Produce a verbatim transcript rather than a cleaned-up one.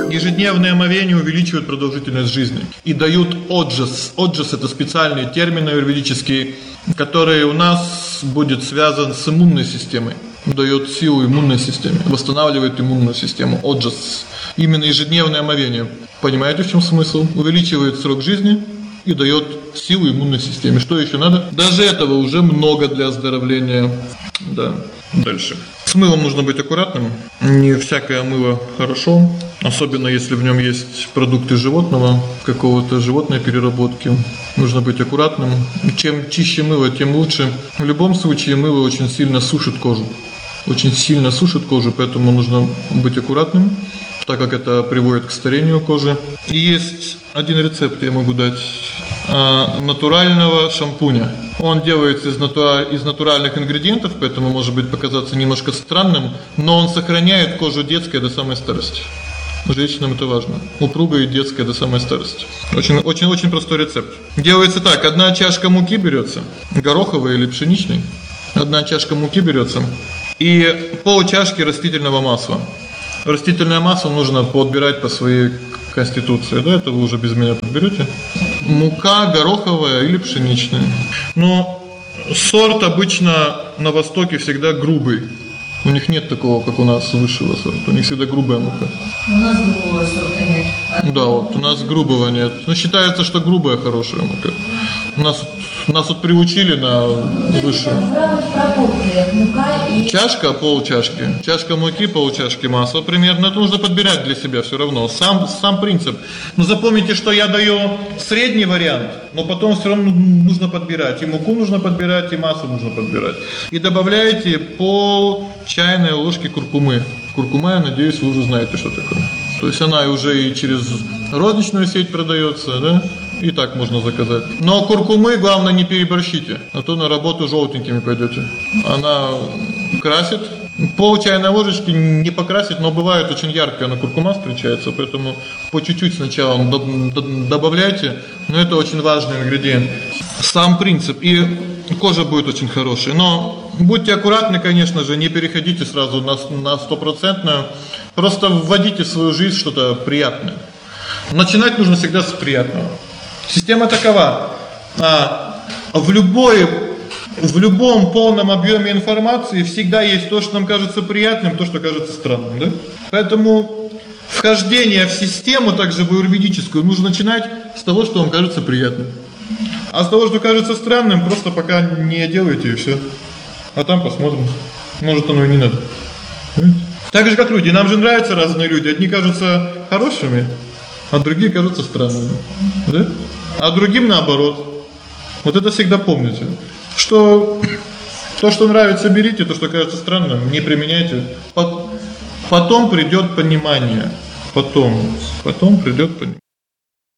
ежедневные омовения увеличивают продолжительность жизни и дают отжас. Отжас – это специальный термин аюрведический, который у нас будет связан с иммунной системой. Дает силу иммунной системе, восстанавливает иммунную систему. Отжас. Именно ежедневное омовение. Понимаете, в чем смысл? Увеличивает срок жизни и дает силу иммунной системе. Что еще надо? Даже этого уже много для оздоровления. Да. Дальше. С мылом нужно быть аккуратным. Не всякое мыло хорошо, особенно если в нем есть продукты животного, какого-то животной переработки. Нужно быть аккуратным. Чем чище мыло, тем лучше. В любом случае мыло очень сильно сушит кожу. Очень сильно сушит кожу, поэтому нужно быть аккуратным, так как это приводит к старению кожи. И есть один рецепт, я могу дать, натурального шампуня. Он делается из, натура... из натуральных ингредиентов, поэтому может быть показаться немножко странным, но он сохраняет кожу детской до самой старости. Женщинам это важно. Упругая и детская до самой старости. Очень, очень, очень простой рецепт. Делается так: одна чашка муки берется, гороховой или пшеничной. Одна чашка муки берется и пол чашки растительного масла. Растительное масло нужно подбирать по своей конституции, да, это вы уже без меня подберете. Мука гороховая или пшеничная. Но сорт обычно на Востоке всегда грубый. У них нет такого, как у нас, высшего сорта. У них всегда грубая мука. У нас грубого сорта нет. Да, вот у нас грубого нет. Но считается, что грубая хорошая мука. У нас нас вот приучили на высшую. Чашка, полчашки. Чашка муки, полчашки масла примерно. Это нужно подбирать для себя все равно. Сам сам принцип. Но запомните, что я даю средний вариант, но потом все равно нужно подбирать. И муку нужно подбирать, и масло нужно подбирать. И добавляете пол чайной ложки куркумы. Куркума, я надеюсь, вы уже знаете, что такое. То есть она уже и через розничную сеть продается, да? И так можно заказать. Но куркумы главное не переборщите, а то на работу желтенькими пойдете. Она красит. Пол чайной ложечки не покрасит, но бывает очень яркая она куркума встречается, поэтому по чуть-чуть сначала добавляйте, но это очень важный ингредиент. Сам принцип, и кожа будет очень хорошая. Но будьте аккуратны, конечно же, не переходите сразу на на стопроцентную. Просто вводите в свою жизнь что-то приятное. Начинать нужно всегда с приятного. Система такова: а, в любой в любом полном объеме информации всегда есть то, что нам кажется приятным, то, что кажется странным, да? Поэтому вхождение в систему, также в аюрведическую, нужно начинать с того, что вам кажется приятным. А с того, что кажется странным, просто пока не делайте и все. А там посмотрим. Может, оно и не надо. Так же как люди, нам же нравятся разные люди. Одни кажутся хорошими, а другие кажутся странными, да? А другим наоборот. Вот это всегда помните, что то, что нравится, берите, то, что кажется странным, не применяйте. Потом придет понимание. Потом, потом придет понимание.